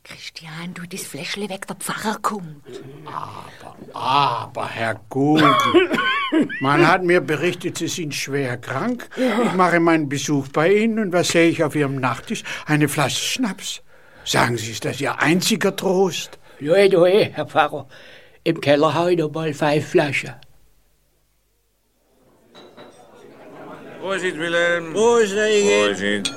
Christian, du, das Fläschle weg, der Pfarrer kommt. Aber, Herr Gugel, man hat mir berichtet, Sie sind schwer krank. Ich mache meinen Besuch bei Ihnen und was sehe ich auf Ihrem Nachttisch? Eine Flasche Schnaps. Sagen Sie, ist das Ihr einziger Trost? Nein, Herr Pfarrer. Im Keller habe ich noch mal 5 Flaschen. Prosit, Wilhelm. Prosit. So.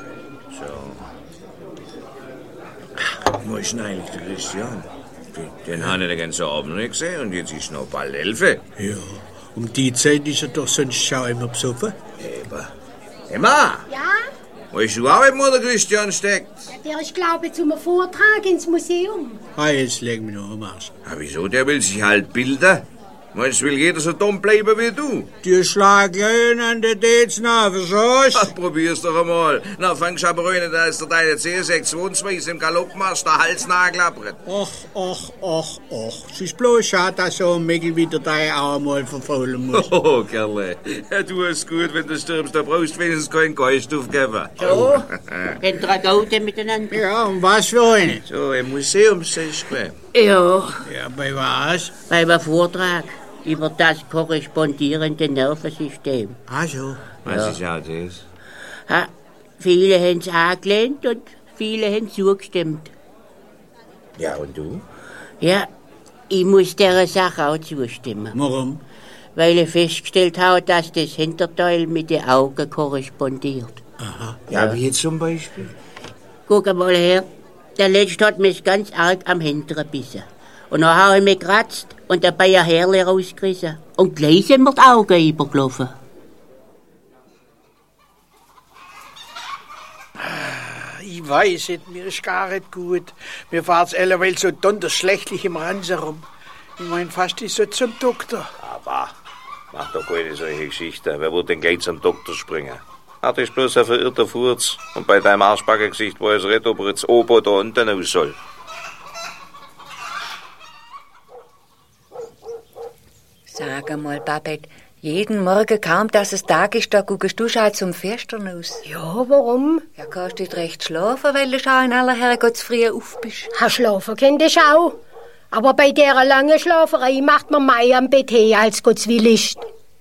Wo ist denn eigentlich der Christian? Den habe ich den ganzen Abend nicht gesehen und jetzt ist noch bald 11. Ja, um die Zeit ist er doch sonst schon immer besoffen. Emma! Ja? Weißt du auch, wo der Christian steckt? Der ist, glaube ich, zum Vortrag ins Museum. Jetzt legen wir noch am Arsch. Wieso? Der will sich halt bilden. Meinst du, will jeder so dumm bleiben wie du? Die schlagen ihn an den Dezner, verstehst Ach, probier's doch einmal. Na, fangst aber an, da ist der deine C622 im Galoppmarsch der Hals nachklappert. Och. Es ist bloß schade, dass so ein Mädel wieder dein auch mal verfaulen muss. Oh, Kerle. Ja, du hast gut, wenn du stirbst, da brauchst du wenigstens keinen Geist aufgeben. So, den Dragaute miteinander. Ja, und was für eine? So, im Museumsseschke. Ja, Ja, bei was? beim Vortrag über das korrespondierende Nervensystem. Ach so. Was ist ja das? Ha, viele haben es angelehnt und viele haben zugestimmt. Ja, und du? Ja, ich muss dieser Sache auch zustimmen, Warum? weil ich festgestellt habe, dass das Hinterteil mit den Augen korrespondiert. Ja, wie zum Beispiel? Guck mal her, der Letzte hat mich ganz arg am Hinteren gebissen. Und dann habe ich mich gekratzt und dabei ein Härle rausgerissen. Und gleich sind mir die Augen übergelaufen. Ich weiß nicht, mir ist gar nicht gut. Mir fahrt's alleweil so schlechtlich im Ranzen rum. Ich mein, fast ist so zum Doktor. Aber, mach doch keine solche Geschichte. Wer wird denn gleich zum Doktor springen? Das ist bloß ein verirrter Furz. Und bei deinem Arschbackengesicht weiß er nicht, ob er jetzt oben oder unten aus soll. Sag einmal, Babette, jeden Morgen kaum, dass es Tag ist, da guckst du schon zum Fenstern aus. Ja, warum? Ja, kannst du nicht recht schlafen, weil du schon in aller Herrgottsfrüh auf bist. Schlafen kennt ich auch. Aber bei der langen Schlaferei macht man mehr am Bett her, als Gott's will ist.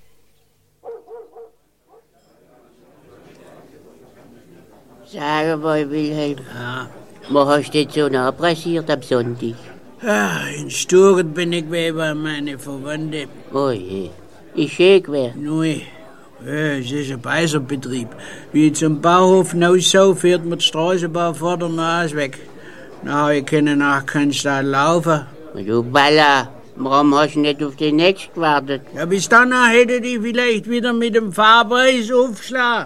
Sag mal, Wilhelm, wo hast du denn so nachpressiert am Sonntag? In Sturm bin ich bei meine Verwandte. Oh je, ist schön gewesen. Nui, es ist ein Beiserbetrieb. Wie ich zum Bauhof hinaussau, fährt mir die Straßenbahn vor der Nase weg. Na, ich kann nach Kanzlei laufen. Du Baller, warum hast du nicht auf den Nächsten gewartet? Ja, bis dann hätte ich vielleicht wieder mit dem Fahrpreis aufgeschlagen.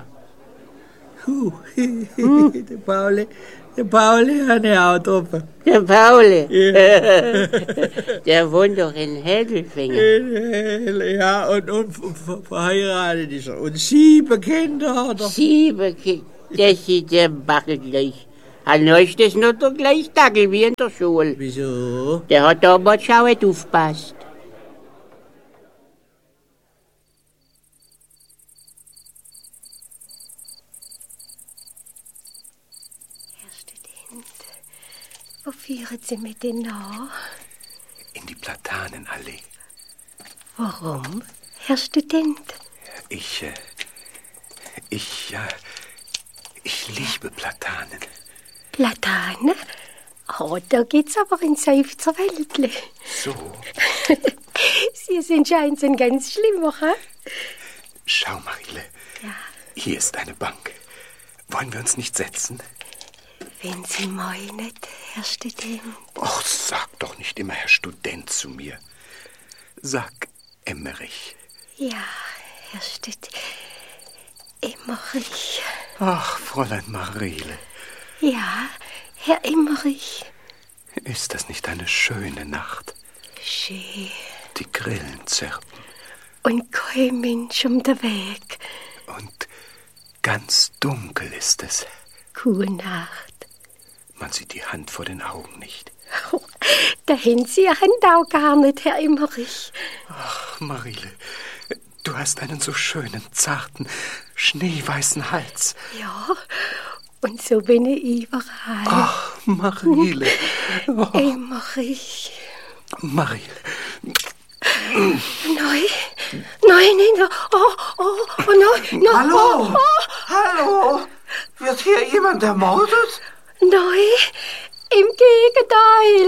Der Pauli hat ich auch getroffen. Der Pauli? Der wohnt doch in Hedelfingen. Ja, und verheiratet ist er. Und 7 Kinder hat er. 7 Kinder, das ist der Backel gleich. Hast du das noch der gleiche Dackel wie in der Schule? Wieso? Der hat damals schon nicht aufgepasst. Wo führen Sie mit denn nach? In die Platanenallee. Warum, Herr Student? Ich liebe Platanen. Platane? Oh, da geht's aber in Seufzerwäldle. So, Sie sind scheinbar ein ganz schlimmer, ha? schau, Marile. Ja. Hier ist eine Bank. Wollen wir uns nicht setzen? Wenn Sie meinen, Herr Student. Och, sag doch nicht immer Herr Student zu mir. Sag Emmerich. Ja, Herr Student. Emmerich. Ach, Fräulein Marile. Ja, Herr Emmerich. Ist das nicht eine schöne Nacht? Schön. Die Grillen zirpen. Und kein Mensch um den Weg. Und ganz dunkel ist es. Gute Nacht. Man sieht die Hand vor den Augen nicht. Oh, da haben Sie Ihre Hand auch gar nicht, Herr Emmerich. Ach, Marile, du hast einen so schönen, zarten, schneeweißen Hals. Ja, und so bin ich überall. Ach, Mariele. Oh, Emmerich. Mariele. Nein, nein. Hallo? Hallo? Wird hier jemand ermordet? Nein, im Gegenteil.